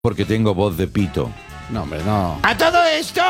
porque tengo voz de pito. No, hombre, no. ¡A todo esto!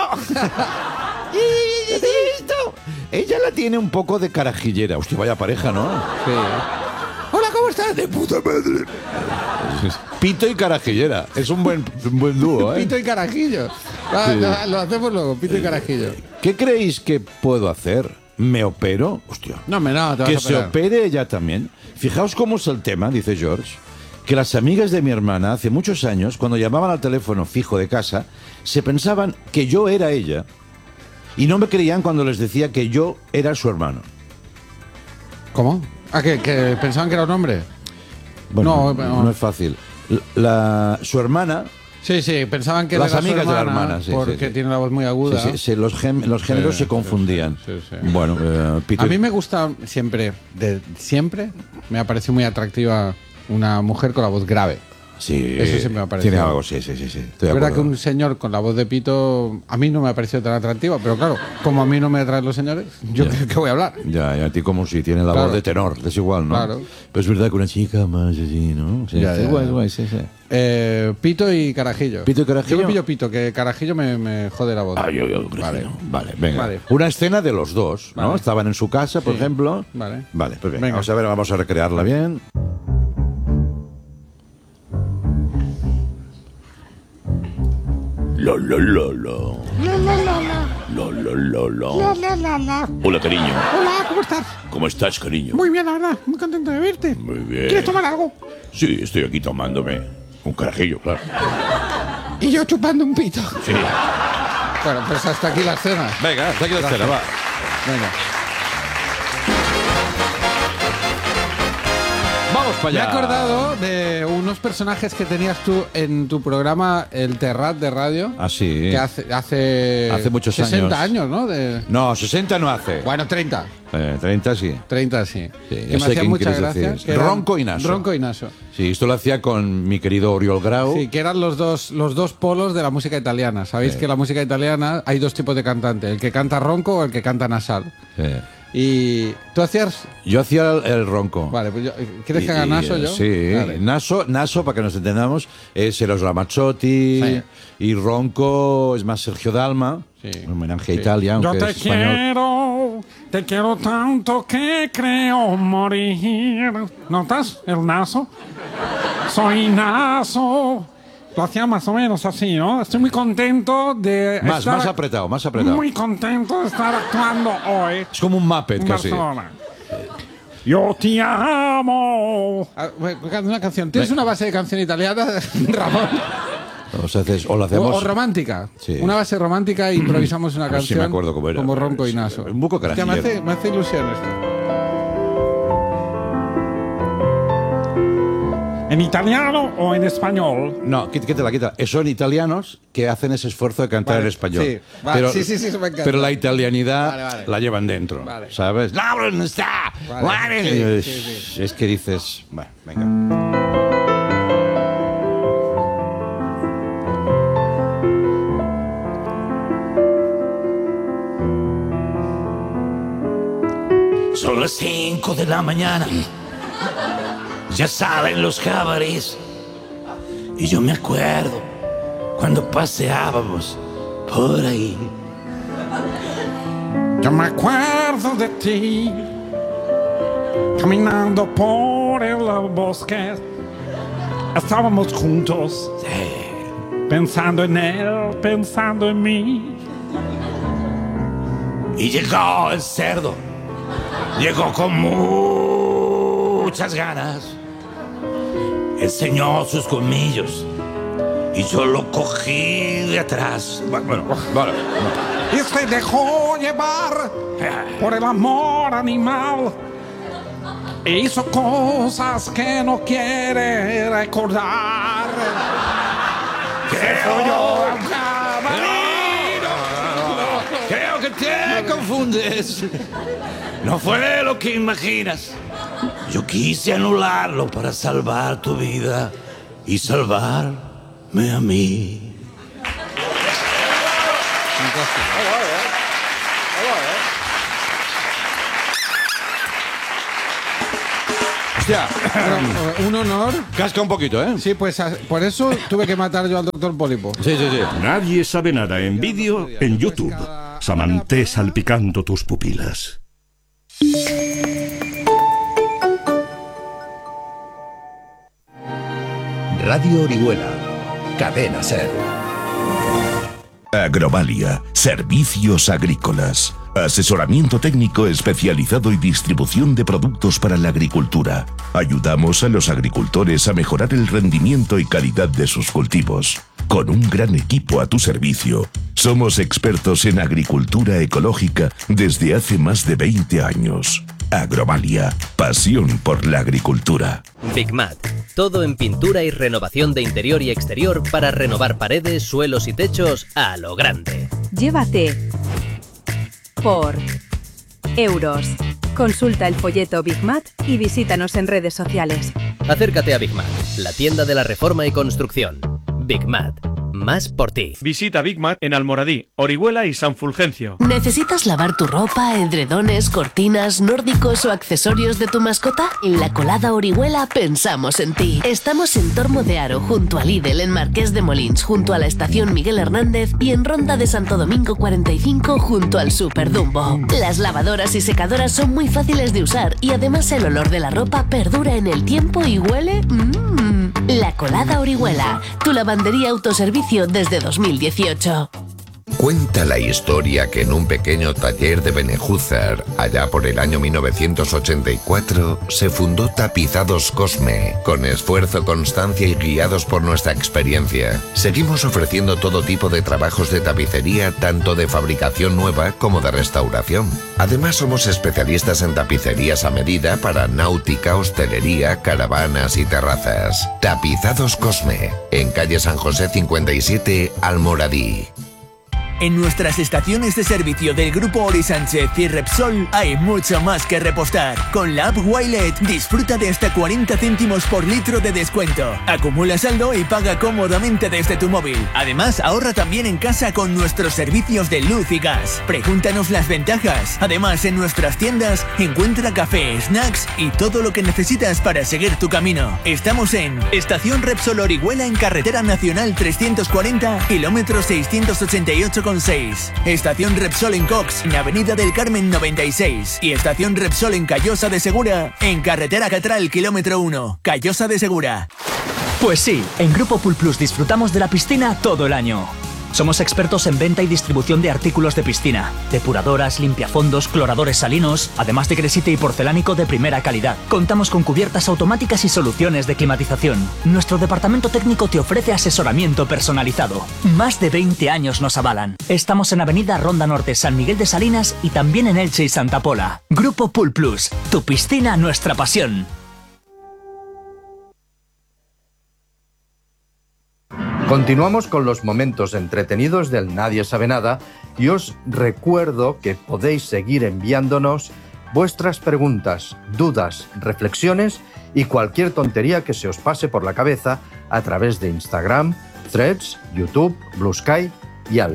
Ella la tiene un poco de carajillera. Hostia, vaya pareja, ¿no? Sí. Hola, ¿cómo estás? De puta madre. Pito y carajillera. Es un buen dúo, ¿eh? Pito y carajillo. Sí. Lo hacemos luego, pito y carajillo. ¿Qué creéis que puedo hacer? ¿Me opero? Hostia. No, hombre, no, te vas Que a se operar. opere ella también. Fijaos cómo es el tema, dice George, que las amigas de mi hermana hace muchos años, cuando llamaban al teléfono fijo de casa, se pensaban que yo era ella y no me creían cuando les decía que yo era su hermano. ¿Cómo? Ah, que pensaban que era un hombre. Bueno, No, no es fácil. Su hermana... Sí, pensaban que Las era su amigas de la hermana, hermana, sí, porque sí, sí. tiene la voz muy aguda. Sí, los géneros se confundían. Sí. Bueno, Peter... A mí me gusta siempre me ha parecido muy atractiva una mujer con la voz grave. Sí, Eso siempre me ha parecido. Tiene algo, sí. Estoy de Es verdad acuerdo. que un señor con la voz de pito a mí no me ha parecido tan atractiva, pero claro, como a mí no me atraen los señores, yo ¿qué voy a hablar? Ya, a ti como si tiene la Claro. voz de tenor, es igual, ¿no? Claro. Pero es verdad que una chica más así, ¿no? Sí, Ya, es ya. guay, sí. Pito y carajillo. ¿Pito y carajillo? Yo me pillo pito, que carajillo me jode la voz. Yo, Vale. Vale, venga. Vale. Una escena de los dos, ¿no? Vale. Estaban en su casa, por Sí. ejemplo. Vale. Vale, pues Venga. vamos a recrearla bien. La. Hola, cariño. Hola, ¿cómo estás? ¿Cómo estás, cariño? Muy bien, la verdad. Muy contento de verte. Muy bien. ¿Quieres tomar algo? Sí, estoy aquí tomándome un carajillo, claro. Y yo chupando un pito. Sí. Bueno, pues hasta aquí la escena. Venga, hasta aquí la escena, va. Venga. Vamos para Me he allá. acordado de unos personajes que tenías tú en tu programa El Terrat de radio. Ah, sí. Que hace muchos 60 años. años, ¿no? No, 60 no hace. Bueno, 30. 30 sí. 30 sí. Sí, Que ya me sé hacía quién mucha quieres gracia. decir. que eran- Ronco y Naso. Ronco y Naso. Sí, esto lo hacía con mi querido Oriol Grau. Sí, que eran los dos polos de la música italiana. Sabéis que la música italiana hay dos tipos de cantante, el que canta ronco o el que canta nasal. Sí. Y tú hacías... Yo hacía el ronco. Vale, pues ¿quieres que haga Naso yo? Sí. Vale. Naso, para que nos entendamos, es Eros Ramazzotti. Sí. Y ronco es más Sergio Dalma. Sí. Un homenaje a Sí. Italia, Yo aunque te es español. quiero tanto que creo morir. ¿Notas el naso? Soy naso. Lo hacía más o menos así, ¿no? Estoy muy contento de Más estar... apretado. Muy contento de estar actuando hoy Es como un Muppet en casi. Barcelona. Yo te amo. Ah, una canción. ¿Tienes una base de canción italiana, Ramón? O lo hacemos. O romántica. Sí. Una base romántica e improvisamos una A ver canción. si me acuerdo cómo era. Como Ronco y Naso. Un poco Hostia, carajillero. me hace ilusión esto. ¿En italiano o en español? No, quítala. Son italianos que hacen ese esfuerzo de cantar Vale, en español. sí, vale, sí, eso me encanta. Pero la italianidad Vale. la llevan dentro, Vale. ¿sabes? ¡No, no está! Vale, sí. Es que dices... Bueno, venga. Son las 5 de la mañana, ya salen los cabarets. Y yo me acuerdo cuando paseábamos por ahí. Yo me acuerdo de ti, caminando por el bosque. Estábamos juntos, pensando en él, pensando en mí. Y llegó el cerdo, llegó con muchas ganas. Enseñó sus colmillos y yo lo cogí de atrás. Bueno. Y se dejó llevar por el amor animal. E hizo cosas que no quiere recordar. Creo que te confundes. No fue lo que imaginas. Yo quise anularlo para salvar tu vida y salvarme a mí. Hostia, Pero, un honor. casca un poquito, ¿eh? Sí, pues por eso tuve que matar yo al doctor Pólipo. Sí. Nadie sabe nada en vídeo en YouTube. Samanté salpicando tus pupilas. Radio Orihuela, Cadena Ser. Agrovalia, servicios agrícolas, asesoramiento técnico especializado y distribución de productos para la agricultura. Ayudamos a los agricultores a mejorar el rendimiento y calidad de sus cultivos. Con un gran equipo a tu servicio, somos expertos en agricultura ecológica desde hace más de 20 años. Agrovalia, pasión por la agricultura. Bigmat, todo en pintura y renovación de interior y exterior para renovar paredes, suelos y techos a lo grande. Llévate por euros. Consulta el folleto Bigmat y visítanos en redes sociales. Acércate a Bigmat, la tienda de la reforma y construcción. Bigmat, más por ti. Visita Bigmat en Almoradí, Orihuela y San Fulgencio. ¿Necesitas lavar tu ropa, edredones, cortinas, nórdicos o accesorios de tu mascota? En La Colada Orihuela pensamos en ti. Estamos en Tormo de Aro, junto a Lidl, en Marqués de Molins, junto a la estación Miguel Hernández y en Ronda de Santo Domingo 45, junto al Super Dumbo. Las lavadoras y secadoras son muy fáciles de usar y además el olor de la ropa perdura en el tiempo y huele... La Colada Orihuela, tu lavandería autoservicio desde 2018. Cuenta la historia que en un pequeño taller de Benejúzar, allá por el año 1984, se fundó Tapizados Cosme. Con esfuerzo, constancia y guiados por nuestra experiencia, seguimos ofreciendo todo tipo de trabajos de tapicería, tanto de fabricación nueva como de restauración. Además, somos especialistas en tapicerías a medida para náutica, hostelería, caravanas y terrazas. Tapizados Cosme, en calle San José 57, Almoradí. En nuestras estaciones de servicio del Grupo Ori Sánchez y Repsol hay mucho más que repostar. Con la app Wilet disfruta de hasta 40 céntimos por litro de descuento. Acumula saldo y paga cómodamente desde tu móvil. Además, ahorra también en casa con nuestros servicios de luz y gas. Pregúntanos las ventajas. Además, en nuestras tiendas encuentra café, snacks y todo lo que necesitas para seguir tu camino. Estamos en Estación Repsol Orihuela en Carretera Nacional 340, kilómetro 688,6. Estación Repsol en Cox, en Avenida del Carmen 96. Y Estación Repsol en Callosa de Segura, en Carretera Catral, kilómetro 1, Callosa de Segura. Pues sí, en Grupo Pool Plus disfrutamos de la piscina todo el año. Somos expertos en venta y distribución de artículos de piscina, depuradoras, limpiafondos, cloradores salinos, además de gresite y porcelánico de primera calidad. Contamos con cubiertas automáticas y soluciones de climatización. Nuestro departamento técnico te ofrece asesoramiento personalizado. Más de 20 años nos avalan. Estamos en Avenida Ronda Norte, San Miguel de Salinas y también en Elche y Santa Pola. Grupo Pool Plus, tu piscina, nuestra pasión. Continuamos con los momentos entretenidos del Nadie Sabe Nada y os recuerdo que podéis seguir enviándonos vuestras preguntas, dudas, reflexiones y cualquier tontería que se os pase por la cabeza a través de Instagram, Threads, YouTube, Blue Sky y al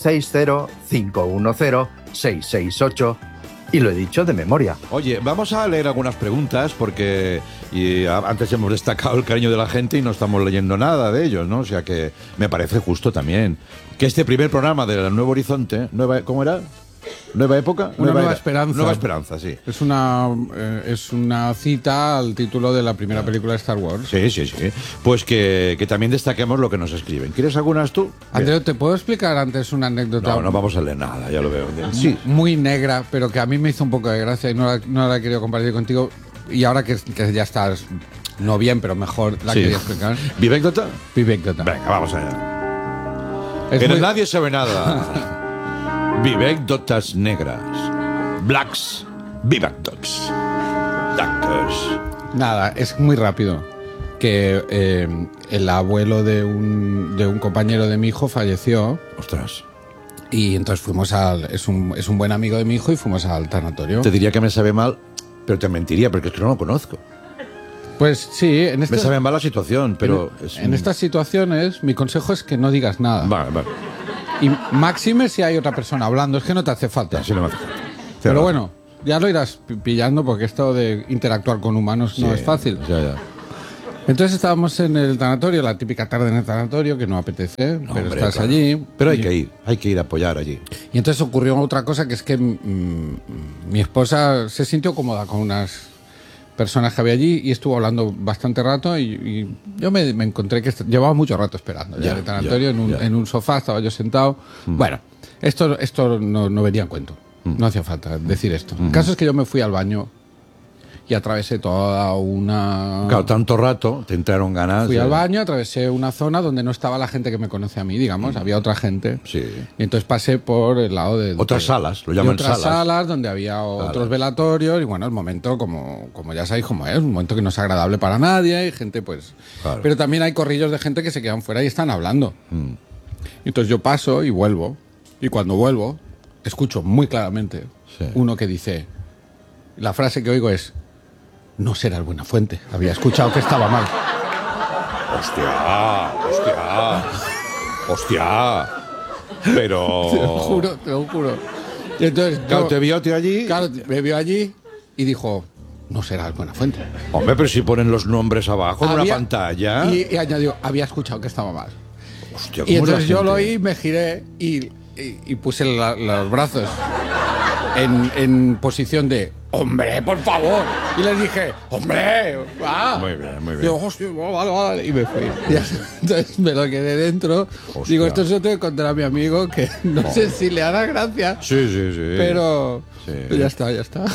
660-510-668. Y lo he dicho de memoria. Oye, vamos a leer algunas preguntas porque antes hemos destacado el cariño de la gente y no estamos leyendo nada de ellos, ¿no? O sea que me parece justo también que este primer programa de Nuevo Horizonte, ¿cómo era? ¿Nueva época? Nueva esperanza. Nueva esperanza, sí. Es una cita al título de la primera película de Star Wars. Sí. Pues que también destaquemos lo que nos escriben. ¿Quieres algunas tú? Andreu, ¿te puedo explicar antes una anécdota? No vamos a leer nada, ya lo veo. Sí. Muy negra, pero que a mí me hizo un poco de gracia y no la he querido compartir contigo. Y ahora que ya estás, no bien, pero mejor, la quería explicar. ¿Vivécdota? Vivécdota. Venga, vamos allá. Pero nadie sabe nada. Vivécdotas negras. Blacks. Vivécdotas. Doctors. Nada, es muy rápido. Que el abuelo de un compañero de mi hijo falleció. Ostras. Y entonces fuimos es un buen amigo de mi hijo y fuimos al tanatorio. Te diría que me sabe mal, pero te mentiría porque es que no lo conozco. Pues sí, me sabe mal la situación, pero... En estas situaciones, mi consejo es que no digas nada. Vale. Y máxime si hay otra persona hablando, es que no te hace falta. Sí, no me hace falta. Pero bueno, Ya lo irás pillando porque esto de interactuar con humanos no es fácil. Ya. Entonces estábamos en el tanatorio, la típica tarde en el tanatorio, que no apetece, pero hombre, estás claro. allí. Pero hay que ir a apoyar allí. Y entonces ocurrió otra cosa, que es que mi esposa se sintió cómoda con unas personas que había allí y estuvo hablando bastante rato y yo me encontré que llevaba mucho rato esperando ya en el tanatorio, en un sofá, estaba yo sentado. Bueno, esto no venía en cuento, no hacía falta decir esto. El caso es que yo me fui al baño y atravesé toda una... Claro, tanto rato, te entraron ganas. Fui al baño, atravesé una zona donde no estaba la gente que me conoce a mí, digamos, había otra gente. Sí. Y entonces pasé por el lado de... Otras salas, lo llaman otras salas. donde había otros velatorios y bueno, el momento, como ya sabéis cómo es, un momento que no es agradable para nadie y gente pues... Claro. Pero también hay corrillos de gente que se quedan fuera y están hablando. Y entonces yo paso y vuelvo. Y cuando vuelvo, escucho muy claramente uno que dice... La frase que oigo es... No será el Buenafuente. Había escuchado que estaba mal. ¡Hostia! Pero... Te lo juro. Y entonces, Claro, te vio allí. Claro, me vio allí y dijo, no será el Buenafuente. Hombre, pero si ponen los nombres abajo en una pantalla. Y añadió, había escuchado que estaba mal. Hostia, Y ¿cómo es la entonces yo gente? lo oí, me giré y puse los brazos en posición de ¡hombre, por favor! Y les dije ¡hombre! ¡Va! Muy bien. Y yo, hostia, vale. Y me fui. Y entonces me lo quedé dentro. Hostia. Digo, esto se lo tengo que contar a mi amigo, que no sé si le hará gracia. Sí. Pero ya está.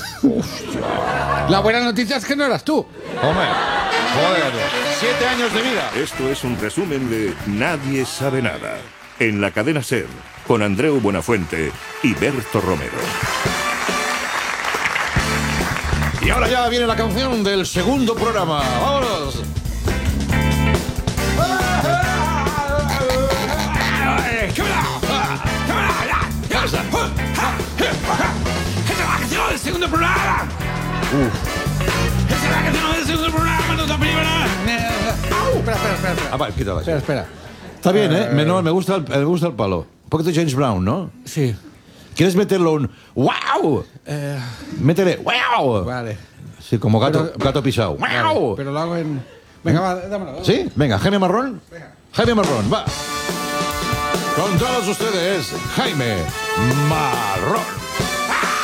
La buena noticia es que no eras tú. Hombre, joder, 7 años de vida. Esto es un resumen de Nadie sabe nada. En la cadena SER, con Andreu Buenafuente y Berto Romero. Y ahora ya viene la canción del segundo programa. ¡Vámonos! ¡Esta es la canción del segundo programa! ¡Esta es la canción del segundo programa! ¡No te primera! Espera. Vale, quítala. Espera. Está bien, ¿eh? Me gusta el palo. Un poquito de James Brown, ¿no? Sí. ¿Quieres meterlo un wow? Métele wow. Vale. Sí, como gato pisado. Vale, ¡Wow! pero lo hago en... Venga, va, dámelo. ¿Sí? Venga, Jaime Marrón. Jaime Marrón, va. Con todos ustedes, Jaime Marrón.